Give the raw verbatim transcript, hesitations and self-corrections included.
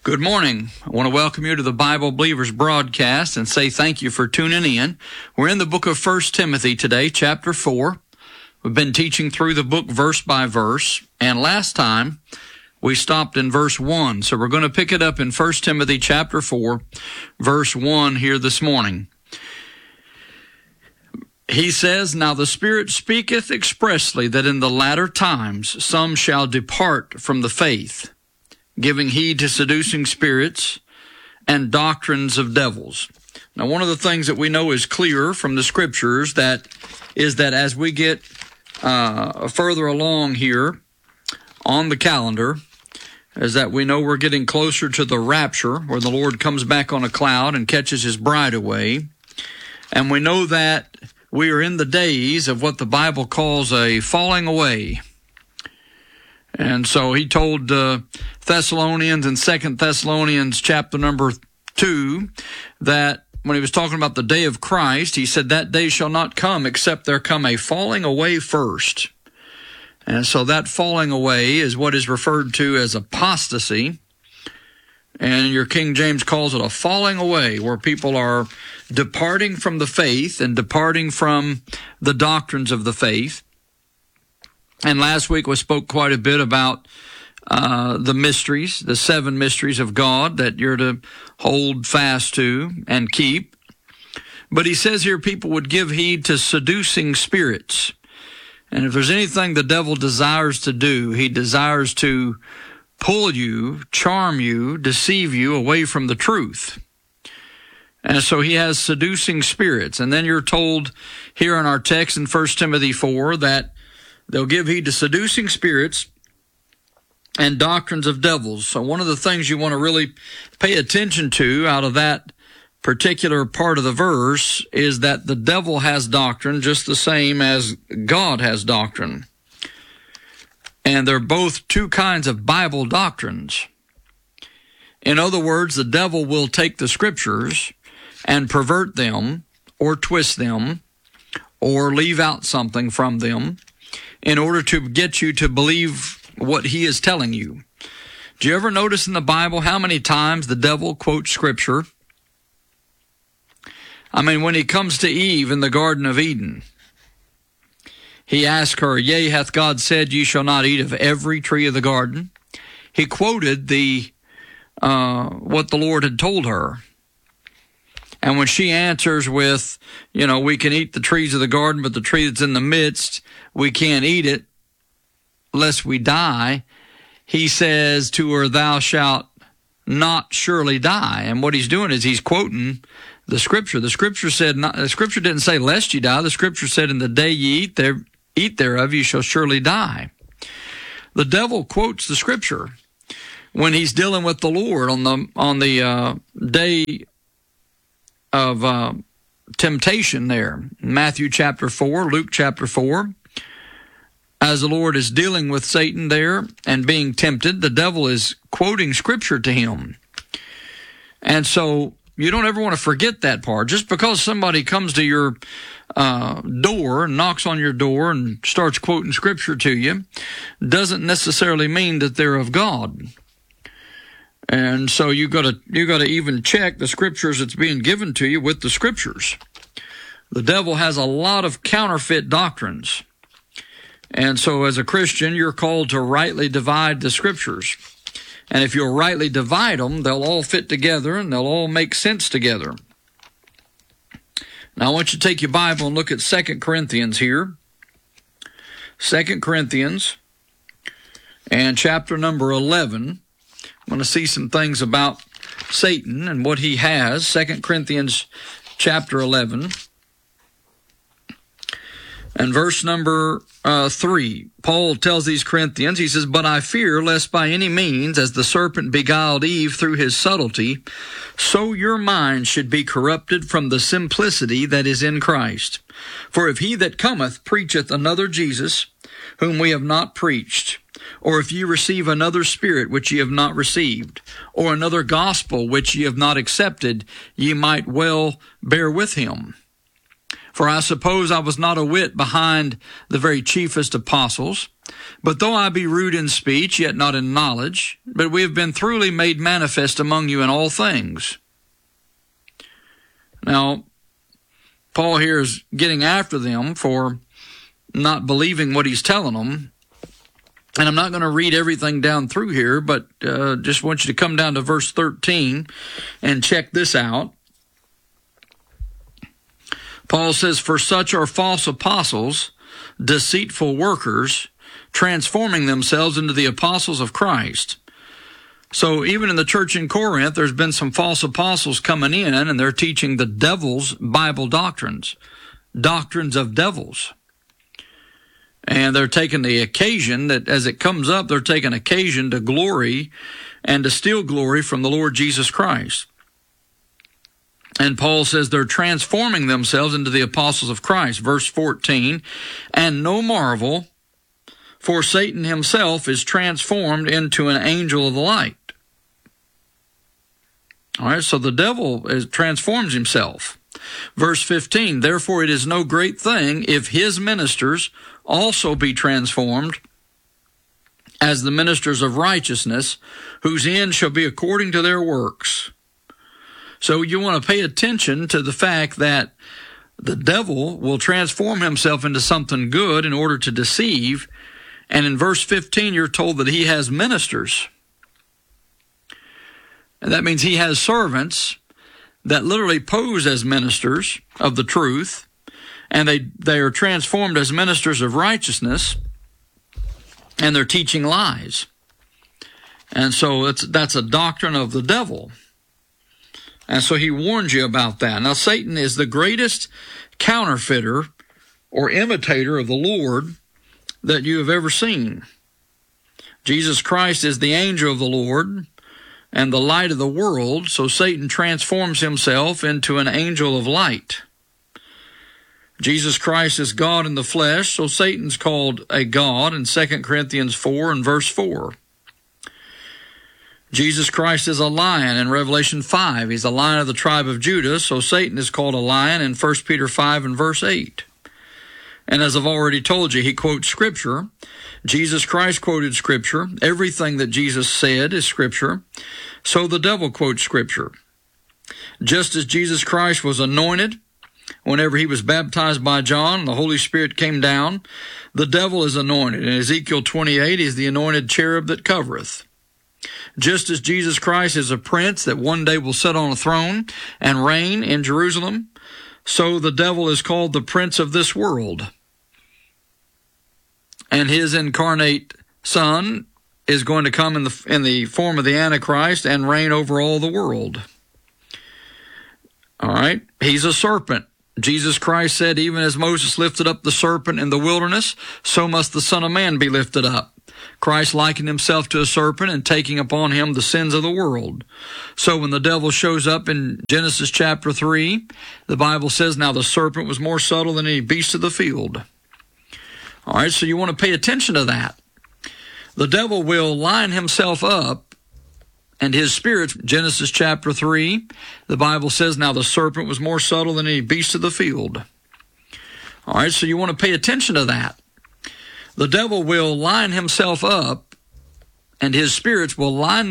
Good morning. I want to welcome you to the Bible Believers broadcast and say thank you for tuning in. We're in the book of First Timothy today, chapter four. We've been teaching through the book verse by verse, and last time we stopped in verse one. So we're going to pick it up in First Timothy chapter four, verse one here this morning. He says, "Now the Spirit speaketh expressly that in the latter times some shall depart from the faith, giving heed to seducing spirits and doctrines of devils." Now, one of the things that we know is clear from the Scriptures that is that as we get uh, further along here on the calendar, is that we know we're getting closer to the rapture, where the Lord comes back on a cloud and catches His bride away. And we know that we are in the days of what the Bible calls a falling away. And so he told uh, Thessalonians in Second Thessalonians chapter number two that when he was talking about the day of Christ, he said, "That day shall not come except there come a falling away first." And so that falling away is what is referred to as apostasy. And your King James calls it a falling away, where people are departing from the faith and departing from the doctrines of the faith. And last week we spoke quite a bit about uh, the mysteries, the seven mysteries of God that you're to hold fast to and keep. But he says here people would give heed to seducing spirits. And if there's anything the devil desires to do, he desires to pull you, charm you, deceive you away from the truth. And so he has seducing spirits. And then you're told here in our text in First Timothy four that they'll give heed to seducing spirits and doctrines of devils. So one of the things you want to really pay attention to out of that particular part of the verse is that the devil has doctrine just the same as God has doctrine. And they're both two kinds of Bible doctrines. In other words, the devil will take the Scriptures and pervert them or twist them or leave out something from them in order to get you to believe what he is telling you. Do you ever notice in the Bible how many times the devil quotes Scripture? I mean, when he comes to Eve in the Garden of Eden, he asked her, "Yea, hath God said, ye shall not eat of every tree of the garden?" He quoted the uh, what the Lord had told her. And when she answers with, you know, we can eat the trees of the garden, but the tree that's in the midst, we can't eat it lest we die, he says to her, "Thou shalt not surely die." And what he's doing is he's quoting the Scripture. The Scripture said, not, the Scripture didn't say lest you die. The Scripture said, "In the day ye eat, there, eat thereof, ye shall surely die." The devil quotes the Scripture when he's dealing with the Lord on the on the uh, day of uh, temptation there. Matthew chapter four, Luke chapter four. As the Lord is dealing with Satan there and being tempted, the devil is quoting Scripture to him. And so you don't ever want to forget that part. Just because somebody comes to your uh, door, knocks on your door and starts quoting Scripture to you, doesn't necessarily mean that they're of God. And so you got to you got to even check the Scriptures that's being given to you with the Scriptures. The devil has a lot of counterfeit doctrines. And so as a Christian, you're called to rightly divide the Scriptures. And if you'll rightly divide them, they'll all fit together and they'll all make sense together. Now I want you to take your Bible and look at Second Corinthians here. Second Corinthians and chapter number eleven. I'm going to see some things about Satan and what he has. Second Corinthians chapter eleven. And verse number uh, three, Paul tells these Corinthians, he says, "But I fear lest by any means, as the serpent beguiled Eve through his subtlety, so your mind should be corrupted from the simplicity that is in Christ. For if he that cometh preacheth another Jesus, whom we have not preached, or if ye receive another spirit which ye have not received, or another gospel which ye have not accepted, ye might well bear with him. For I suppose I was not a whit behind the very chiefest apostles. But though I be rude in speech, yet not in knowledge, but we have been thoroughly made manifest among you in all things. Now, Paul here is getting after them for not believing what he's telling them. And I'm not going to read everything down through here, but uh, just want you to come down to verse thirteen and check this out. Paul says, "For such are false apostles, deceitful workers, transforming themselves into the apostles of Christ." So even in the church in Corinth, there's been some false apostles coming in, and they're teaching the devil's Bible doctrines, doctrines of devils. And they're taking the occasion that as it comes up, they're taking occasion to glory and to steal glory from the Lord Jesus Christ. And Paul says they're transforming themselves into the apostles of Christ. Verse fourteen, "And no marvel, for Satan himself is transformed into an angel of the light." All right, so the devil is, transforms himself. Verse fifteen, "Therefore it is no great thing if his ministers also be transformed as the ministers of righteousness, whose end shall be according to their works." So you want to pay attention to the fact that the devil will transform himself into something good in order to deceive. And in verse fifteen, you're told that he has ministers. And that means he has servants that literally pose as ministers of the truth, and they, they are transformed as ministers of righteousness, and they're teaching lies. And so it's, that's a doctrine of the devil. And so he warns you about that. Now, Satan is the greatest counterfeiter or imitator of the Lord that you have ever seen. Jesus Christ is the angel of the Lord and the light of the world, so Satan transforms himself into an angel of light. Jesus Christ is God in the flesh, so Satan's called a god in Second Corinthians four and verse four. Jesus Christ is a lion in Revelation five. He's a lion of the tribe of Judah, so Satan is called a lion in First Peter five and verse eight. And as I've already told you, he quotes Scripture. Jesus Christ quoted Scripture. Everything that Jesus said is Scripture. So the devil quotes Scripture. Just as Jesus Christ was anointed whenever he was baptized by John and the Holy Spirit came down, the devil is anointed. In Ezekiel twenty-eight, he's the anointed cherub that covereth. Just as Jesus Christ is a prince that one day will sit on a throne and reign in Jerusalem, so the devil is called the prince of this world. And his incarnate son is going to come in the, in the form of the Antichrist and reign over all the world. All right? He's a serpent. Jesus Christ said, even as Moses lifted up the serpent in the wilderness, so must the Son of Man be lifted up. Christ likened himself to a serpent and taking upon him the sins of the world. So when the devil shows up in Genesis chapter three, the Bible says, now the serpent was more subtle than any beast of the field. All right, so you want to pay attention to that. The devil will line himself up, and his spirits, Genesis chapter three, the Bible says, now the serpent was more subtle than any beast of the field. All right, so you want to pay attention to that. The devil will line himself up, and his spirits will line